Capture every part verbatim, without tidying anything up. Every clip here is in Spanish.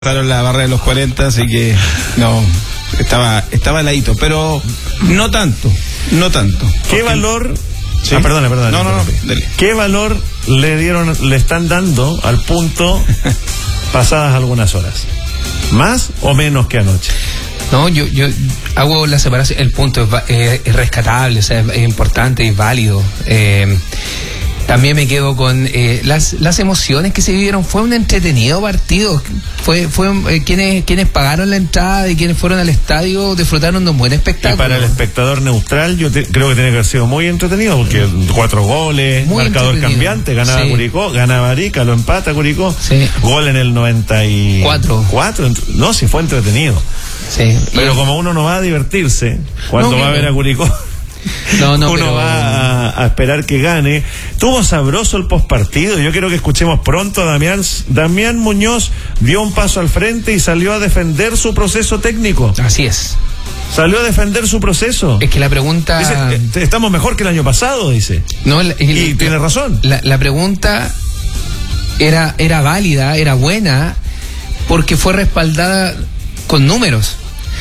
Pasaron la barra de los cuarenta, así que no, estaba estaba heladito, pero no tanto, no tanto. ¿Qué valor? ¿Sí? Ah, perdona, perdona. No, no, no, dele. ¿Qué valor le dieron, le están dando al punto pasadas algunas horas? ¿Más o menos que anoche? No, yo yo hago la separación. El punto es, es, es rescatable, o sea, es, es importante, es válido. Eh, También me quedo con eh, las las emociones que se vivieron. Fue un entretenido partido. Fue fue eh, quienes quienes pagaron la entrada y quienes fueron al estadio disfrutaron de un buen espectáculo. Y para el espectador neutral, yo te, creo que tiene que haber sido muy entretenido, porque cuatro goles, muy marcador cambiante, ganaba sí. Curicó, ganaba Arica, lo empata Curicó, sí. Gol en el noventa y cuatro. No, sí fue entretenido. Sí. Pero como uno no va a divertirse cuando no, va a ver a Curicó, no, no, uno pero... va a, a esperar que gane. Tuvo sabroso el postpartido. Yo quiero que escuchemos pronto a Damián. Damián Muñoz dio un paso al frente y salió a defender su proceso técnico. Así es. Salió a defender su proceso. Es que la pregunta... Dice, estamos mejor que el año pasado, dice. No, el, el, y el, tiene razón. La, la pregunta era, era válida, era buena, porque fue respaldada con números.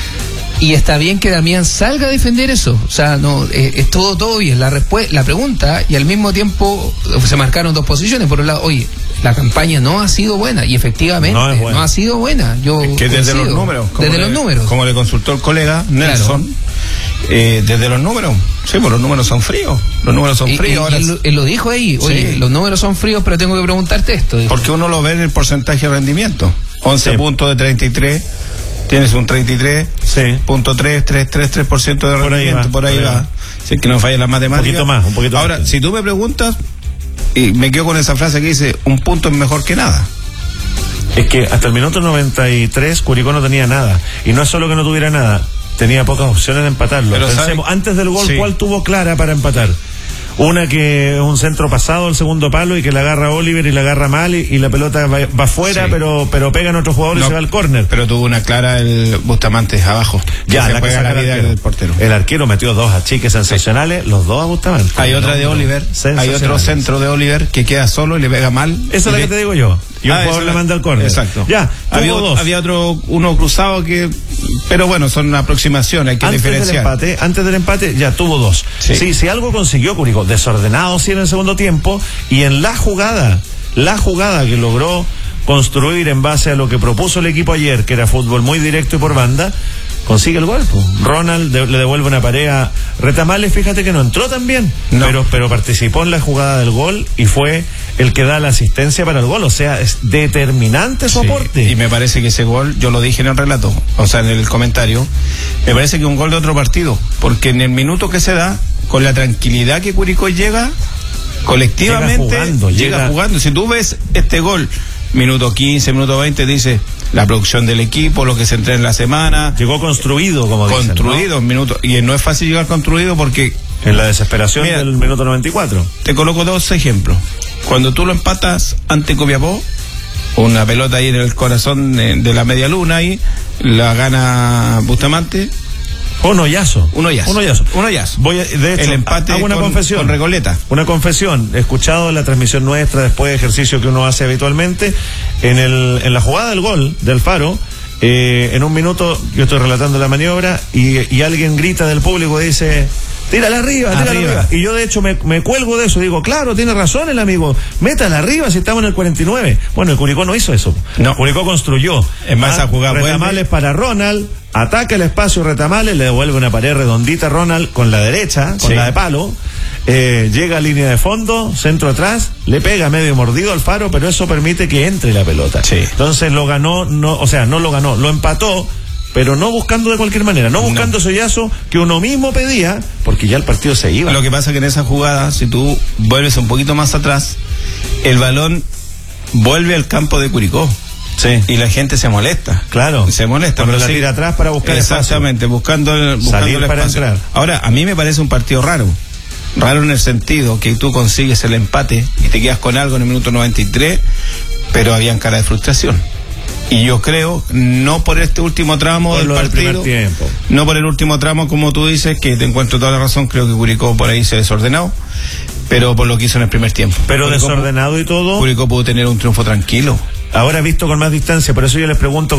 Y está bien que Damián salga a defender eso. O sea, no, eh, es todo, todo bien. La respu- la pregunta, y al mismo tiempo se marcaron dos posiciones. Por un lado, oye, la campaña no ha sido buena, y efectivamente no, buena. no ha sido buena. Yo es que desde los números. Desde le, los números. Como le consultó el colega Nelson, claro. eh, desde los números. Sí, pues los números son fríos. Los números son fríos. Y, y, ahora... él, él lo dijo ahí. Oye, sí. Los números son fríos, pero tengo que preguntarte esto. Dijo. Porque uno lo ve en el porcentaje de rendimiento. once sí. puntos de treinta y tres. Tienes un treinta y tres punto tres, tres, tres, tres por ciento de rendimiento, por ahí va. Por ahí va. Si es que no falla la matemática. Un poquito más, un poquito Ahora, más. si tú me preguntas, y me quedo con esa frase que dice, un punto es mejor que nada. Es que hasta el minuto noventa y tres Curicó no tenía nada. Y no es solo que no tuviera nada, tenía pocas opciones de empatarlo. Pero pensemos, ¿sabe? Antes del gol, sí. ¿Cuál tuvo clara para empatar? Una que es un centro pasado al segundo palo y que la agarra Oliver y la agarra mal y, y la pelota va, va fuera, sí. pero pero pega en otro jugador no, y se va al córner. Pero tuvo una clara el Bustamante abajo. Ya, se la juega la vida del portero. El arquero metió dos achiques sensacionales, sí. Los dos a Bustamante. Hay otra de Oliver, hay otro centro de Oliver que queda solo y le pega mal. Esa es la le... que te digo yo. Y un ah, jugador le manda al córner. Exacto. Ya, había, dos. había otro, uno cruzado que, pero bueno, son una aproximación, hay que antes diferenciar. Del empate, antes del empate, ya tuvo dos. Sí, sí si algo consiguió Curicó, desordenado sí en el segundo tiempo, y en la jugada, la jugada que logró construir en base a lo que propuso el equipo ayer, que era fútbol muy directo y por banda, consigue el gol. Ronald de, le devuelve una pared a Retamales, fíjate que no entró tan bien, no. pero, pero participó en la jugada del gol y fue el que da la asistencia para el gol, o sea, es determinante su sí, aporte. Y me parece que ese gol, yo lo dije en el relato, o sea, en el comentario, me parece que un gol de otro partido, porque en el minuto que se da, con la tranquilidad que Curicó llega, colectivamente, llega jugando, llega, llega jugando. Si tú ves este gol, minuto quince, minuto veinte, dice la producción del equipo, lo que se entrena en la semana. Llegó construido, como dicen, construido, en minutos. Y no es fácil llegar construido porque... En la desesperación mira, del minuto noventa y cuatro. Te coloco dos ejemplos. Cuando tú lo empatas ante Copiapó, una pelota ahí en el corazón de, de la media luna ahí, la gana Bustamante. Un hoyazo. Un hoyazo. Un hoyazo. Un hoyazo. Voy a, de hecho, el empate hago una con, confesión. Con Recoleta. Una confesión. He escuchado la transmisión nuestra después de ejercicio que uno hace habitualmente. En el en la jugada del gol del Faro, eh, en un minuto yo estoy relatando la maniobra y, y alguien grita del público y dice... Tírala arriba, tírala arriba. arriba. Y yo de hecho me, me cuelgo de eso. Digo, claro, tiene razón el amigo. Métala arriba si estamos en el cuarenta y nueve. Bueno, el Curicó no hizo eso. No. Curicó construyó. Es más, a jugar Retamales para Ronald. Ataca el espacio Retamales. Le devuelve una pared redondita a Ronald con la derecha, con sí. la de palo. Eh, llega a línea de fondo, centro atrás. Le pega medio mordido al Faro, pero eso permite que entre la pelota. Sí. Entonces lo ganó, no, o sea, no lo ganó, lo empató. Pero no buscando de cualquier manera, no buscando no. sollazo que uno mismo pedía, porque ya el partido se iba. Lo que pasa es que en esa jugada, si tú vuelves un poquito más atrás, el balón vuelve al campo de Curicó. Sí. Y la gente se molesta. Claro. Se molesta. Pero la sí, tira atrás para buscar exactamente, espacio. buscando el, buscando Salir el para entrar. Ahora, a mí me parece un partido raro. Raro en el sentido que tú consigues el empate y te quedas con algo en el minuto noventa y tres, pero habían cara de frustración. Y yo creo, no por este último tramo por del partido, del tiempo. no por el último tramo, como tú dices, que te encuentro toda la razón, creo que Curicó por ahí se desordenó, pero por lo que hizo en el primer tiempo. Pero Curicó, desordenado y todo. Curicó pudo tener un triunfo tranquilo. Ahora visto con más distancia, por eso yo les pregunto